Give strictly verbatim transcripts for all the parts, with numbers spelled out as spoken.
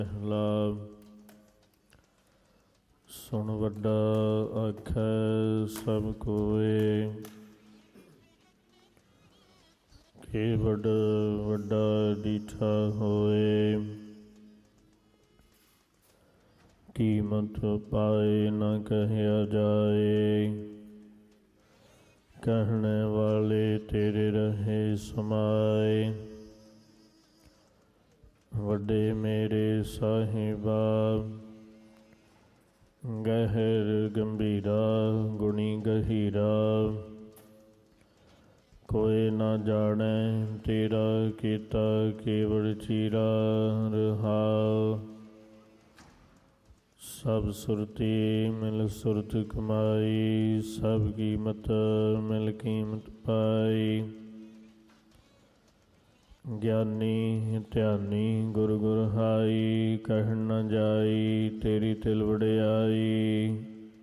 ਪਹਿਲਾ ਸੁਣ ਵੱਡਾ ਆਖੈ ਸਭ ਕੋਏ, ਕਿ ਵੱਡ ਵੱਡਾ ਡੀਠਾ ਹੋਏ। ਕੀਮਤ ਪਾਏ ਨਾ ਕਹਿਆ ਜਾਏ, ਕਹਿਣੇ ਵਾਲੇ ਤੇਰੇ ਰਹੇ ਸਮਾਏ। ਵੱਡੇ ਮੇਰੇ ਸਾਹਿਬਾ ਗਹਿਰ ਗੰਭੀਰਾ, ਗੁਣੀ ਗਹੀਰਾ। ਕੋਈ ਨਾ ਜਾਣੈ ਤੇਰਾ ਕੀਤਾ ਕੇਵਲ ਚੀਰਾ ਰਹਾਉ। ਸਭ ਸੁਰਤੀ ਮਿਲ ਸੁਰਤ ਕਮਾਈ, ਸਭ ਕੀਮਤ ਮਿਲ ਕੀਮਤ ਪਾਈ। ਗਿਆਨੀ ਧਿਆਨੀ ਗੁਰ ਗੁਰ ਹਾਈ, ਕਹਿਣ ਨਾ ਜਾਈ ਤੇਰੀ ਤਿਲ ਵਡਿਆਈ।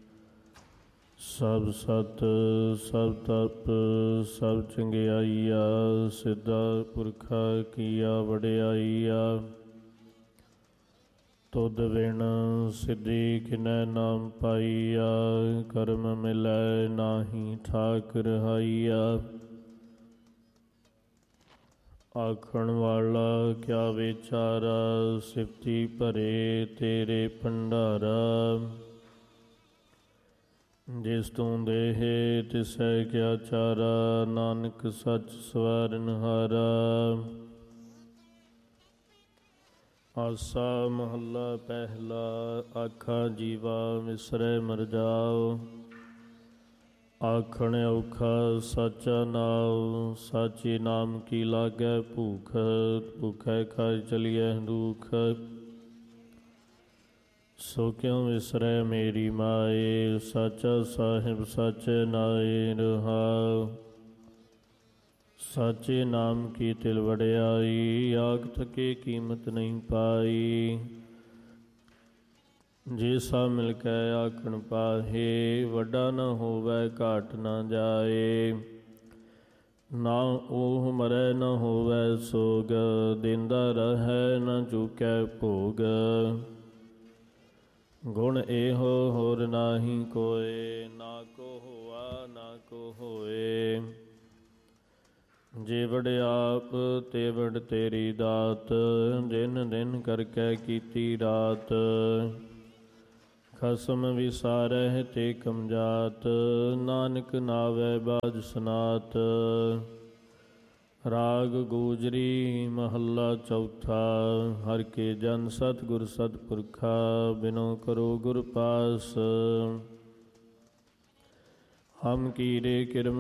ਸਭ ਸਤ ਸਭ ਤਪ ਸਭ ਚੰਗਿਆਈਆ, ਸਿੱਧਾ ਪੁਰਖਾ ਕੀਆ ਵਡਿਆਈਆ। ਤੁਧ ਬਿਨ ਸਿੱਧੀ ਕਿਨੈ ਨਾਮ ਪਾਈਆ, ਕਰਮ ਮਿਲੈ ਨਾਹੀ ਠਾਕ ਰਹਾਈਆ। ਆਖਣ ਵਾਲਾ ਕਿਆ ਵਿਚਾਰਾ, ਸਿਫਤੀ ਭਰੇ ਤੇਰੇ ਭੰਡਾਰਾ। ਜਿਸ ਤੂੰ ਦੇਹੇ ਤਿਸੈ ਕਿਆ ਚਾਰਾ, ਨਾਨਕ ਸੱਚ ਸਵਾਰਨਹਾਰਾ। ਆਸਾ ਮਹੱਲਾ ਪਹਿਲਾ। ਆਖਾ ਜੀਵਾ ਵਿਸਰੈ ਮਰ ਜਾਉ, ਆਖਣ ਔਖਾ ਸਾਚਾ ਨਾਉ। ਸਾਚੇ ਨਾਮ ਕੀ ਲਾਗੈ ਭੂਖ, ਭੁਖੈ ਖਾਇ ਚਲੀਐ ਦੁਖ। ਸੋ ਕਿਉ ਵਿਸਰੈ ਮੇਰੀ ਮਾਏ, ਸਾਚਾ ਸਾਹਿਬ ਸਾਚੇ ਨਾਏ ਰਹਾਉ। ਸਾਚੇ ਨਾਮ ਕੀ ਤਿਲ ਵਡਿਆਈ, ਆਖ ਥਕੇ ਕੀਮਤ ਨਹੀਂ ਪਾਈ। ਜੇ ਸਾ ਮਿਲ ਕੇ ਆਖਣ ਪਾਹੇ, ਵੱਡਾ ਨਾ ਹੋਵੈ ਘਾਟ ਨਾ ਜਾਏ। ਨਾ ਉਹ ਮਰੈ ਨਾ ਹੋਵੈ ਸੋਗ, ਦਿੰਦਾ ਰਹੈ ਨਾ ਚੁਕੈ ਭੋਗ। ਗੁਣ ਇਹੋ ਹੋਰ ਨਾਹੀ ਕੋਇ, ਨਾ ਕੋ ਹੋਆ ਨਾ ਕੋ ਹੋਏ। ਜੇ ਵਡਿਆਪ ਤੇ ਵਡ ਤੇਰੀ ਦਾਤ, ਦਿਨ ਦਿਨ ਕਰਕੇ ਕੀਤੀ ਰਾਤ। ਖਸਮ ਵਿਸਾਰਹਿ ਤੇ ਕਮਜਾਤ, ਨਾਨਕ ਨਾਵੈ ਬਾਝ ਸਨਾਤ। ਰਾਗ ਗੂਜਰੀ ਮਹੱਲਾ ਚੌਥਾ। ਹਰਿ ਕੇ ਜਨ ਸਤਿਗੁਰ ਸਤਿਪੁਰਖਾ, ਬਿਨੋ ਕਰੋ ਗੁਰ ਪਾਸ। ਹਮ ਕੀਰੇ ਕਿਰਮ